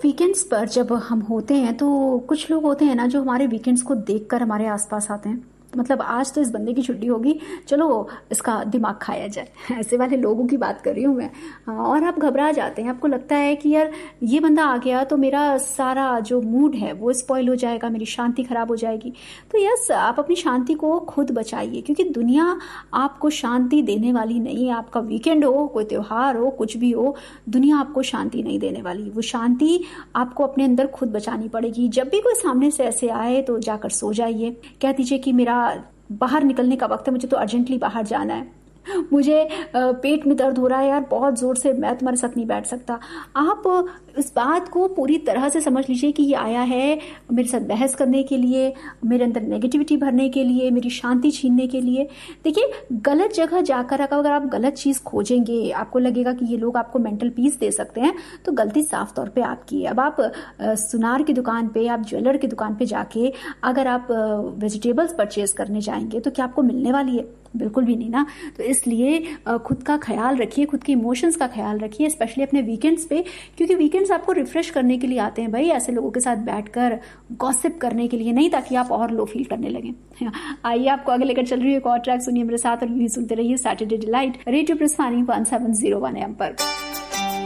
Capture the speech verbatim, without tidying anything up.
Weekends पर जब हम होते हैं तो कुछ लोग होते हैं ना जो हमारे वीकेंड्स को देखकर हमारे आसपास आते हैं। मतलब आज तो इस बंदे की छुट्टी होगी, चलो इसका दिमाग खाया जाए। ऐसे वाले लोगों की बात कर रही हूँ मैं। हाँ, और आप घबरा जाते हैं, आपको लगता है कि यार ये बंदा आ गया तो मेरा सारा जो मूड है वो स्पॉइल हो जाएगा, मेरी शांति खराब हो जाएगी। तो यस, आप अपनी शांति को खुद बचाइए, क्योंकि दुनिया आपको शांति देने वाली नहीं है। आपका वीकेंड हो, कोई त्योहार हो, कुछ भी हो, दुनिया आपको शांति नहीं देने वाली। वो शांति आपको अपने अंदर खुद बचानी पड़ेगी। जब भी कोई सामने से ऐसे आए तो जाकर सो जाइए, कह दीजिए कि मेरा बाहर निकलने का वक्त है, मुझे तो अर्जेंटली बाहर जाना है, मुझे पेट में दर्द हो रहा है यार बहुत जोर से, मैं तुम्हारे साथ नहीं बैठ सकता। आप इस बात को पूरी तरह से समझ लीजिए कि ये आया है मेरे साथ बहस करने के लिए, मेरे अंदर नेगेटिविटी भरने के लिए, मेरी शांति छीनने के लिए। देखिए, गलत जगह जाकर अगर आप गलत चीज खोजेंगे, आपको लगेगा कि ये लोग आपको मेंटल पीस दे सकते हैं, तो गलती साफ तौर पे आपकी है। अब आप सुनार की दुकान पे, आप ज्वेलर की दुकान पे जाके अगर आप वेजिटेबल्स परचेज करने जाएंगे तो क्या आपको मिलने वाली है? बिल्कुल भी नहीं ना। तो इसलिए खुद का ख्याल रखिए, खुद के इमोशंस का ख्याल रखिए, स्पेशली अपने वीकेंड्स पे, क्योंकि वीकेंड्स आपको रिफ्रेश करने के लिए आते हैं भाई, ऐसे लोगों के साथ बैठकर गॉसिप करने के लिए नहीं, ताकि आप और लो फील करने लगे। आइए आपको आगे लेकर चल रही है एक और ट्रैक, सुनिए मेरे साथ और यूं ही सुनते रहिए Saturday delight radio प्रस्थानी one seven zero one M पर।